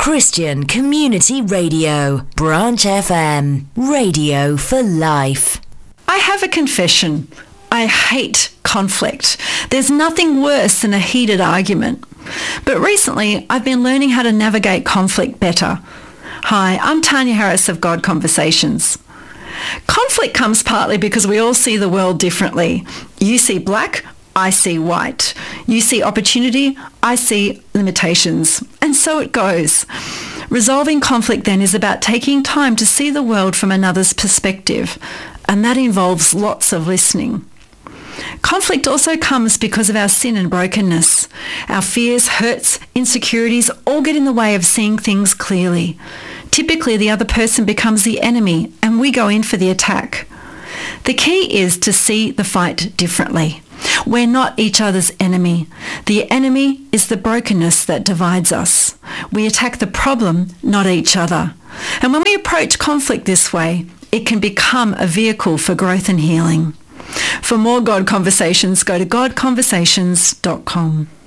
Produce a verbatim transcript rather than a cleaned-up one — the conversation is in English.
Christian Community Radio, Branch F M, radio for life. I have a confession. I hate conflict. There's nothing worse than a heated argument. But recently, I've been learning how to navigate conflict better. Hi, I'm Tanya Harris of God Conversations. Conflict comes partly because we all see the world differently. You see black, I see white. You see opportunity, I see limitations. And so it goes. Resolving conflict then is about taking time to see the world from another's perspective, and that involves lots of listening. Conflict also comes because of our sin and brokenness. Our fears, hurts, insecurities all get in the way of seeing things clearly. Typically, the other person becomes the enemy and we go in for the attack. The key is to see the fight differently. We're not each other's enemy. The enemy is the brokenness that divides us. We attack the problem, not each other. And when we approach conflict this way, it can become a vehicle for growth and healing. For more God Conversations, go to god conversations dot com.